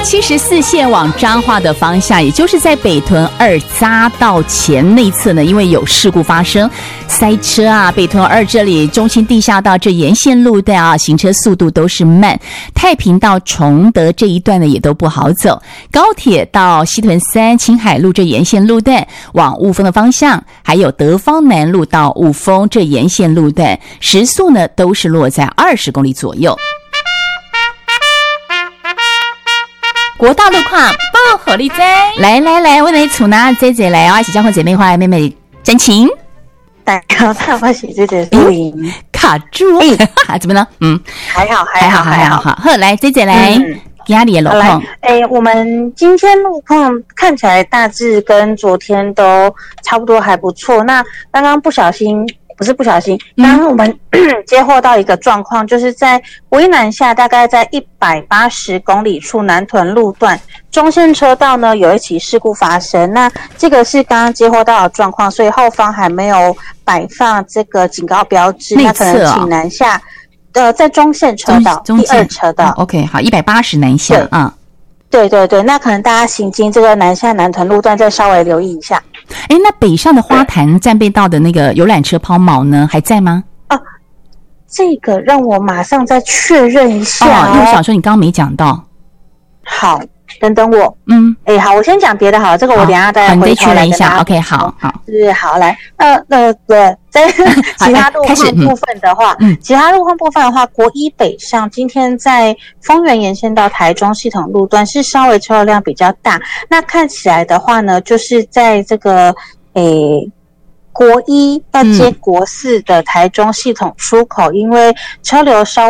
74线往彰化的方向，也就是在北屯2匝道前内侧呢，因为有事故发生，塞车啊。北屯2这里中清地下道这沿线路段啊，行车速度都是慢。太平到崇德这一段呢，也都不好走。高铁到西屯3青海路这沿线路段往雾峰的方向，还有德芳南路到雾峰这沿线路段，时速呢都是落在20公里左右。国道路况报火力在，来，我来处拿姐来哦，一起交换姐妹花妹妹真情。 大家好，我是这个录音卡住，怎么呢？ 还好， 好，来姐来。压力的路况， 我们今天路况看起来大致跟昨天都差不多，还不错。那刚刚刚刚我们接获到一个状况，就是在国一南下，大概在180公里处南屯路段中线车道呢有一起事故发生。那这个是刚刚接获到的状况，所以后方还没有摆放这个警告标志，那可能请南下。在中线车道第2车道 ，OK， 好，180南下啊。 对，那可能大家行经这个南下南屯路段再稍微留意一下。 那北上的花坛战备道的那个游览车抛锚呢，还在吗？ 这个让我马上再确认一下因为我想说你刚刚没讲到。 好，等等我。好，我先讲别的好了，这个我等一下再回头来一下。OK， 好， 好来，在其他路况部分的话，国一北上今天在丰原沿线到台中系统路段是稍微车流量比较大。那看起来的话呢，就是在这个国一要接国4的台中系统出口，因为车流稍